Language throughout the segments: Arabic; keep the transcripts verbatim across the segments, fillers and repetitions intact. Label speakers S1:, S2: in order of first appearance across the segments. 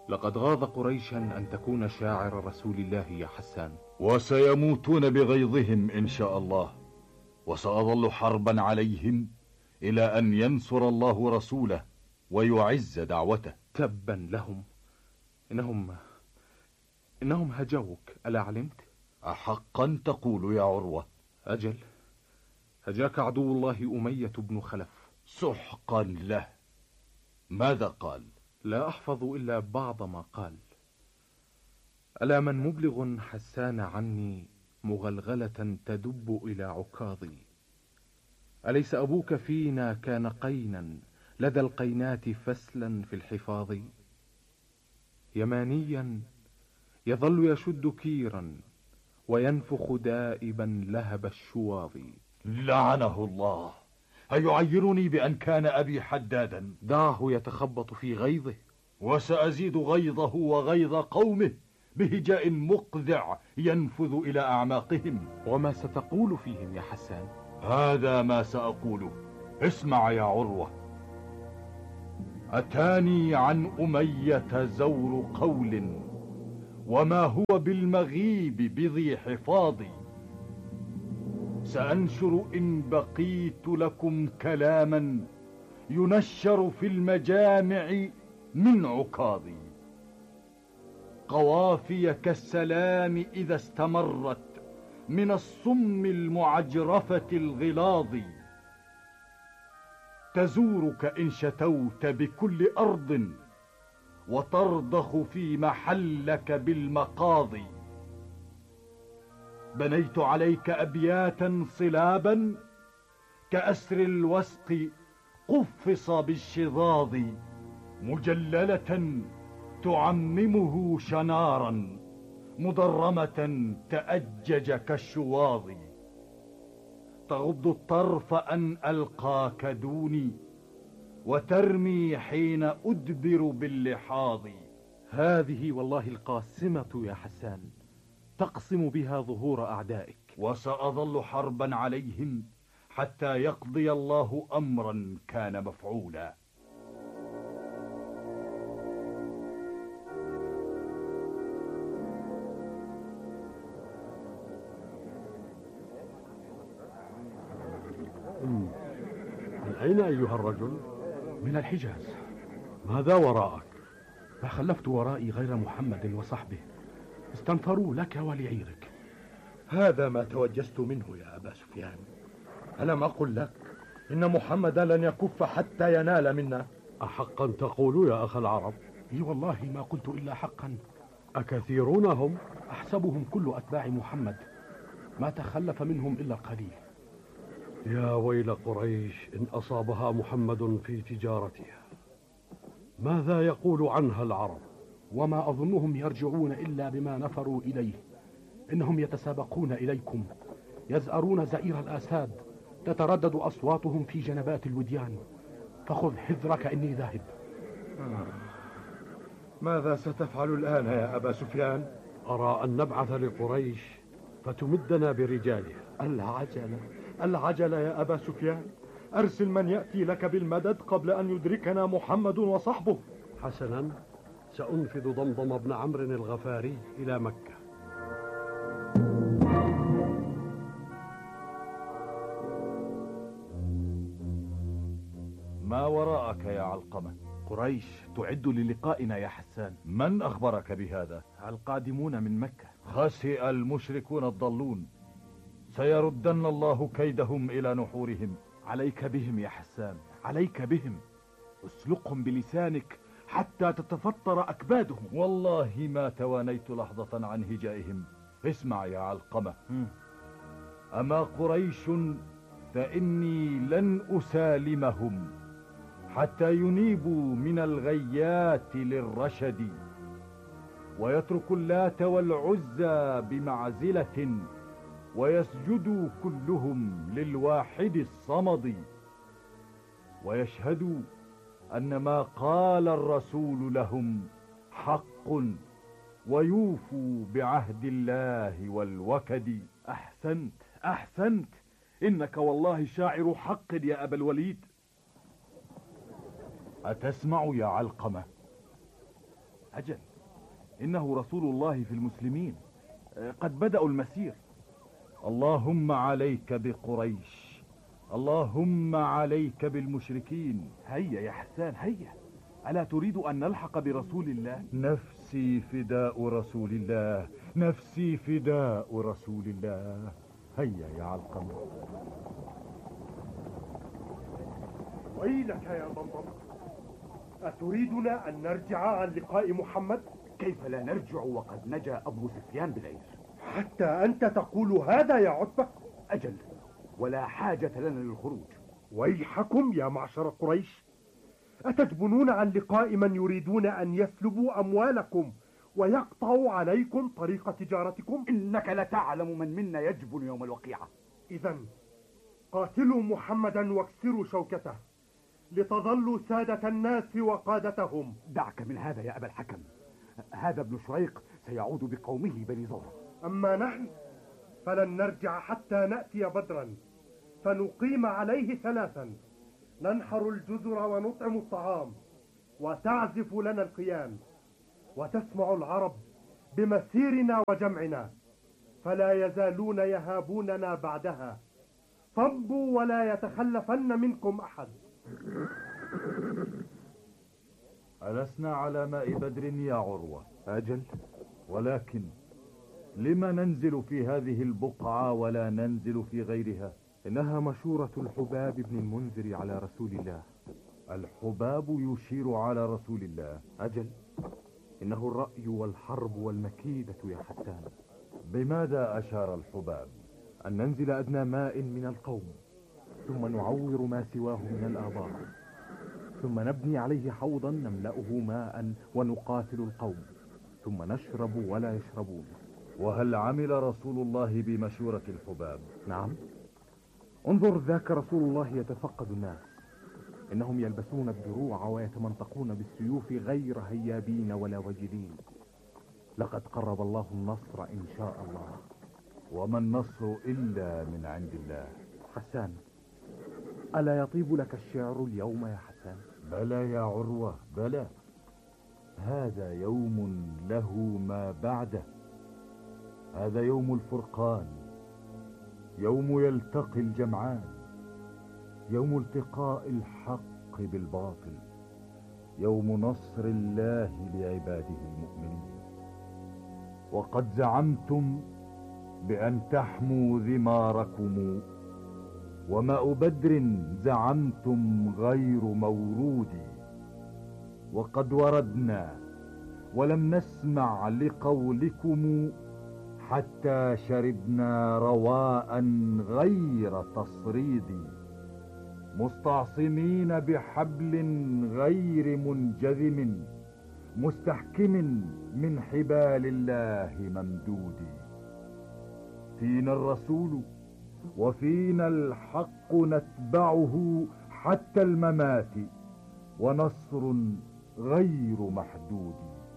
S1: لقد غاض قريشا أن تكون شاعر رسول الله يا حسان.
S2: وسيموتون بغيظهم إن شاء الله، وسأظل حربا عليهم إلى أن ينصر الله رسوله ويعز دعوته.
S1: تبا لهم، إنهم إنهم هجوك، ألا علمت؟
S2: أحقا تقول يا عروة؟
S1: أجل، هجاك عدو الله أمية بن خلف.
S2: سحقا له. ماذا قال؟
S1: لا أحفظ إلا بعض ما قال. ألا من مبلغ حسان عني مغلغلة تدب إلى عكاظي. أليس أبوك فينا كان قينا لدى القينات فسلا في الحفاظ. يمانيا يظل يشد كيرا وينفخ دائبا لهب الشواظ.
S2: لعنه الله، أيعيرني بأن كان أبي حدادا؟
S1: دعه يتخبط في غيظه.
S2: وسأزيد غيظه وغيظ قومه بهجاء مقذع ينفذ إلى أعماقهم.
S1: وما ستقول فيهم يا حسان؟
S2: هذا ما سأقوله، اسمع يا عروة. أتاني عن أمية زور قول، وما هو بالمغيب بذي حفاظي. سأنشر إن بقيت لكم كلاما ينشر في المجامع من عكاظي. قوافي كالسلام إذا استمرت من الصم المعجرفة الغلاظ. تزورك إن شتوت بكل أرض، وترضخ في محلك بالمقاضي. بنيت عليك أبياتا صلابا كأسر الوسق قفص بالشظاظ، مجللة تعممه شنارا، مضرمة تأجج كالشواظ. تغض الطرف أن ألقاك دوني، وترمي حين أدبر باللحاظ.
S1: هذه والله القاسمة يا حسان، تقسم بها ظهور أعدائك.
S2: وسأظل حربا عليهم حتى يقضي الله أمرا كان مفعولا.
S3: من أين أيها الرجل؟
S4: من الحجاز.
S3: ماذا وراءك؟
S4: ما خلفت ورائي غير محمد وصحبه، استنفروا لك ولعيرك.
S5: هذا ما توجست منه يا أبا سفيان. ألم أقل لك إن محمد لن يكف حتى ينال منا؟
S3: أحقا تقول يا أخ العرب؟
S4: اي والله ما قلت إلا حقا.
S3: أكثيرون هم؟
S4: أحسبهم كل أتباع محمد، ما تخلف منهم إلا القليل.
S3: يا ويل قريش إن أصابها محمد في تجارتها. ماذا يقول عنها العرب؟
S4: وما أظنهم يرجعون إلا بما نفروا إليه. إنهم يتسابقون إليكم، يزأرون زئير الآساد، تتردد أصواتهم في جنبات الوديان. فخذ حذرك إني ذاهب.
S5: آه. ماذا ستفعل الآن يا أبا سفيان؟
S3: أرى أن نبعث لقريش فتمدنا برجالها.
S5: العجلة العجلة يا أبا سفيان، أرسل من يأتي لك بالمدد قبل أن يدركنا محمد وصحبه.
S3: حسنا، سأنفذ ضمضم بن عمرو الغفاري إلى مكة.
S2: ما وراءك يا علقمة؟
S1: قريش تعد للقائنا يا حسان.
S2: من أخبرك بهذا؟
S1: القادمون من مكة.
S2: خسئ المشركون الضالون، سيردن الله كيدهم إلى نحورهم.
S1: عليك بهم يا حسان، عليك بهم، اسلقهم بلسانك حتى تتفطر أكبادهم.
S2: والله ما توانيت لحظة عن هجائهم. اسمع يا علقمة، أما قريش فإني لن أسالمهم حتى ينيبوا من الغيات للرشد، ويتركوا اللات والعزى بمعزلة، ويسجدوا كلهم للواحد الصمد، ويشهدوا أن ما قال الرسول لهم حق، ويوفوا بعهد الله والوكد.
S1: أحسنت أحسنت، إنك والله شاعر حق يا أبا الوليد.
S2: أتسمع يا علقمة؟ أجل، إنه رسول الله في المسلمين، قد بدأوا المسير. اللهم عليك بقريش، اللهم عليك بالمشركين.
S6: هيا يا حسان هيا، ألا تريد أن نلحق برسول الله؟
S2: نفسي فداء رسول الله، نفسي فداء رسول الله. هيا يا علقمة.
S5: ويلك يا ضمضم، أتريدنا أن نرجع عن لقاء محمد؟
S6: كيف لا نرجع وقد نجا أبو سفيان بالغير؟
S5: حتى أنت تقول هذا يا عتبة؟
S6: أجل، ولا حاجة لنا للخروج.
S5: ويحكم يا معشر قريش، أتجبنون عن لقاء من يريدون أن يسلبوا أموالكم ويقطعوا عليكم طريق تجارتكم؟
S6: إنك لتعلم من منا يجبن يوم الوقيعة.
S5: إذن قاتلوا محمدا واكسروا شوكته لتظلوا سادة الناس وقادتهم.
S6: دعك من هذا يا أبا الحكم، هذا ابن شريق سيعود بقومه بني زهرة.
S5: أما نحن فلن نرجع حتى نأتي بدرا فنقيم عليه ثلاثا، ننحر الجزر ونطعم الطعام وتعزف لنا القيان، وتسمع العرب بمسيرنا وجمعنا، فلا يزالون يهابوننا بعدها. صبوا ولا يتخلفن منكم أحد.
S2: ألسنا على ماء بدر يا عروة؟
S1: أجل،
S2: ولكن لما ننزل في هذه البقعة ولا ننزل في غيرها؟
S1: إنها مشورة الحباب بن المنذر على رسول الله.
S2: الحباب يشير على رسول الله؟
S1: أجل، إنه الرأي والحرب والمكيدة يا حسان.
S2: بماذا أشار الحباب؟
S1: أن ننزل أدنى ماء من القوم، ثم نعور ما سواه من الآبار، ثم نبني عليه حوضا نملأه ماء ونقاتل القوم، ثم نشرب ولا يشربون.
S2: وهل عمل رسول الله بمشورة الحباب؟
S1: نعم، انظر ذاك رسول الله يتفقد الناس، إنهم يلبسون الدروع ويتمنطقون بالسيوف غير هيابين ولا وجلين. لقد قرب الله النصر إن شاء الله.
S2: وما النصر إلا من عند الله.
S1: حسان، ألا يطيب لك الشعر اليوم يا حسان؟
S2: بلى يا عروة بلى، هذا يوم له ما بعده، هذا يوم الفرقان، يوم يلتقي الجمعان، يوم التقاء الحق بالباطل، يوم نصر الله لعباده المؤمنين. وقد زعمتم بأن تحموا ذماركم، وماء بدر زعمتم غير مورود، وقد وردنا ولم نسمع لقولكم حتى شربنا رواء غير تصريد، مستعصمين بحبل غير منجذم، مستحكم من حبال الله ممدود. فينا الرسول وفينا الحق نتبعه حتى الممات، ونصر غير محدود.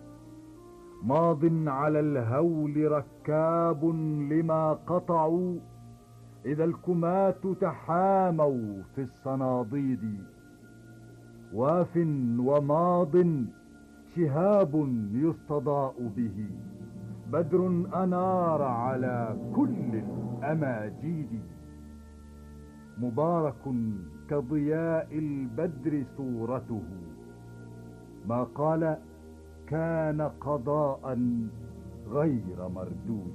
S2: ماض على الهول ركاب لما قطعوا، إذا الكمات تحاموا في الصناديد. واف وماض شهاب يستضاء به، بدر أنار على كل الأماجيد. مبارك كضياء البدر صورته، ما قال كان قضاء غير مردود.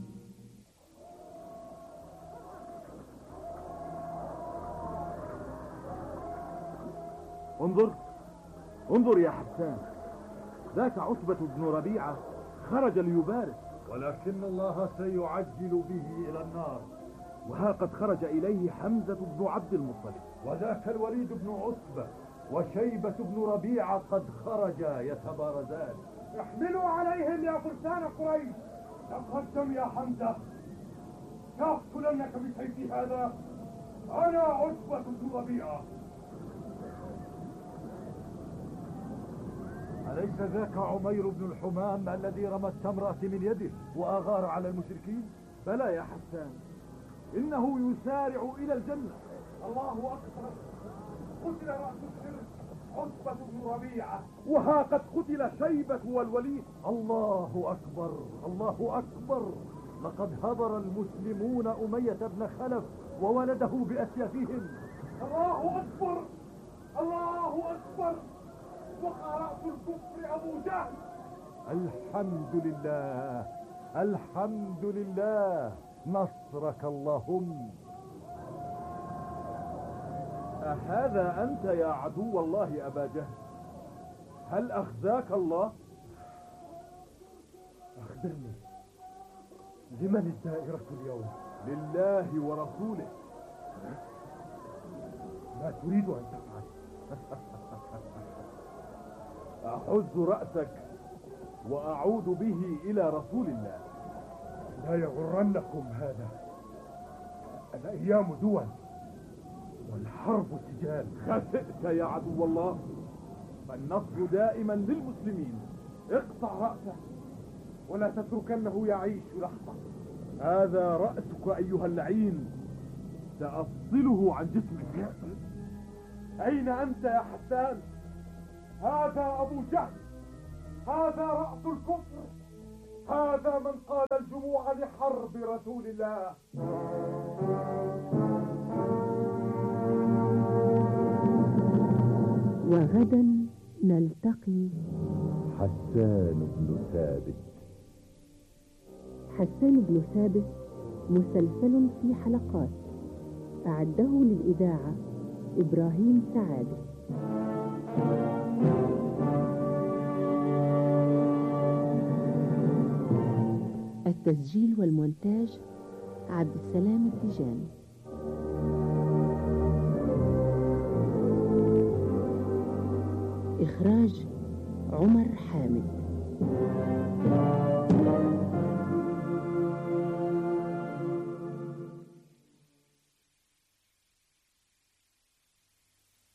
S6: انظر انظر يا حسان، ذاك عتبة بن ربيعة خرج ليبارك،
S2: ولكن الله سيعجل به إلى النار.
S6: وها قد خرج إليه حمزة بن عبد المطلب،
S2: وذاك الوليد بن عتبة وشيبة بن ربيعة قد خرجا يتبارزان.
S5: احملوا عليهم يا فرسان قريش. تقدم يا حمزة، سأقتلنك بسيفي هذا. أنا عتبة بن ربيعة.
S2: أليس ذاك عمير بن الحمام الذي رمى التمرة من يده وأغار على المشركين؟
S6: بلى يا حسان، إنه يسارع إلى الجنة.
S5: الله أكبر، قتل رأس الحرس عتبة بن ربيعة.
S6: وها قد قتل شيبة والوليد. الله أكبر الله أكبر، لقد هبر المسلمون أمية بن خلف وولده بأسيافهم.
S5: الله أكبر الله أكبر، وقع رأس الكفر أبو جهل.
S6: الحمد لله الحمد لله، نصرك اللهم. أهذا أنت يا عدو الله أبا جهل؟ هل أخزاك الله؟ أخبرني، لمن الدائرة اليوم؟ لله ورسوله. ما تريد أن تفعل؟ أحز رأسك وأعود به إلى رسول الله. لا يغرنكم هذا، الأيام دول والحرب سجال. خسئت يا عدو الله، فالنصر دائما للمسلمين. اقطع رأسه ولا تتركنه يعيش لحظة. هذا رأسك أيها اللعين، سأفصله عن جسمك.
S5: أين أنت يا حسان؟ هذا أبو جهل، هذا رأس الكفر، هذا من قاد الجموع لحرب رسول الله.
S7: وغدا نلتقي.
S6: حسان بن ثابت.
S7: حسان بن ثابت مسلسل في حلقات، أعده للإذاعة إبراهيم سعادة. التسجيل والمونتاج عبد السلام التيجاني. إخراج عمر حامد.